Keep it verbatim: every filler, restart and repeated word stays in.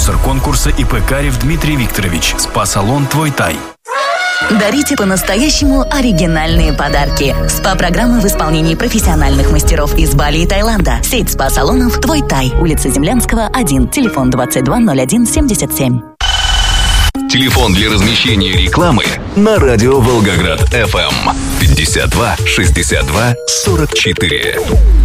Спонсор конкурса ИП Карев Дмитрий Викторович. Спа-салон «Твой Тай». Дарите по-настоящему оригинальные подарки. СПА-программы в исполнении профессиональных мастеров из Бали и Таиланда. Сеть спа-салонов «Твой Тай». Улица Землянского, один. Телефон двадцать два ноль один семьдесят семь. Телефон для размещения рекламы на радио Волгоград эф эм пятьдесят два шестьдесят два сорок четыре.